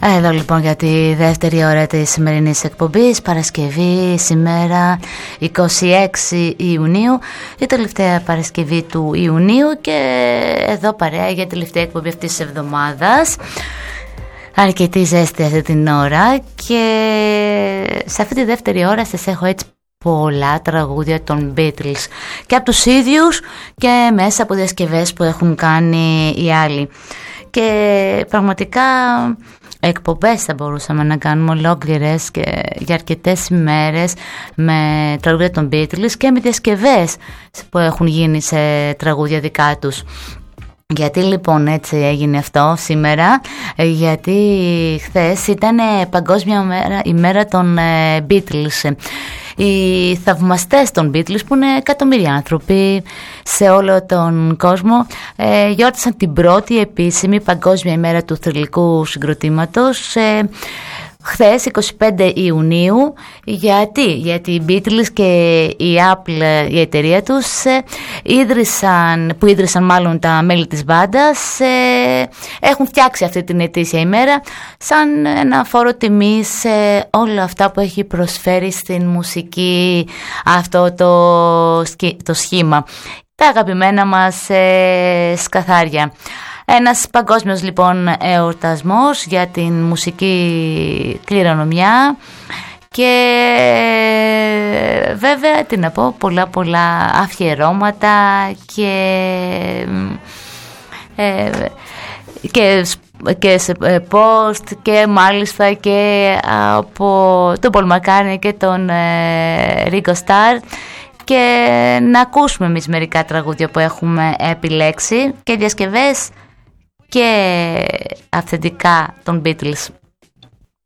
Εδώ λοιπόν για τη δεύτερη ώρα της σημερινής εκπομπής, Παρασκευή, σήμερα 26 Ιουνίου, η τελευταία Παρασκευή του Ιουνίου, και εδώ παρέα για τη τελευταία εκπομπή αυτής της εβδομάδας. Αρκετή ζέστη αυτή την ώρα, και σε αυτή τη δεύτερη ώρα σας έχω έτσι πολλά τραγούδια των Beatles, και από τους ίδιους και μέσα από διασκευές που έχουν κάνει οι άλλοι. Και πραγματικά εκπομπές θα μπορούσαμε να κάνουμε ολόκληρες και για αρκετές ημέρες με τραγούδια των Beatles και με διασκευές που έχουν γίνει σε τραγούδια δικά τους. Γιατί λοιπόν έτσι έγινε αυτό σήμερα? Γιατί χθες ήταν Παγκόσμια ημέρα των Beatles. Οι θαυμαστές των Beatles, που είναι εκατομμύρια άνθρωποι σε όλο τον κόσμο, γιόρτασαν την πρώτη επίσημη Παγκόσμια ημέρα του θρυλικού συγκροτήματος χθες 25 Ιουνίου. Γιατί οι Beatles και η Apple, η εταιρεία τους, που ίδρυσαν μάλλον τα μέλη της μπάντας, έχουν φτιάξει αυτή την ετήσια ημέρα σαν ένα φόρο τιμής σε όλα αυτά που έχει προσφέρει στην μουσική αυτό το σχήμα, τα αγαπημένα μας σκαθάρια. Ένας παγκόσμιος λοιπόν εορτασμός για την μουσική κληρονομιά, και βέβαια τι να πω, πολλά αφιερώματα και σε post, και μάλιστα και από τον Paul McCartney και τον Ringo Starr, και να ακούσουμε εμείς μερικά τραγούδια που έχουμε επιλέξει και διασκευές και αυθεντικά των Beatles.